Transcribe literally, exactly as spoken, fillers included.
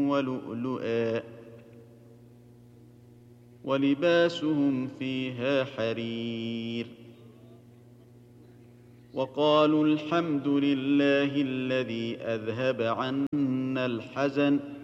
ولؤلؤا ولباسهم فيها حرير وقالوا الحمد لله الذي أذهب عنا الحزن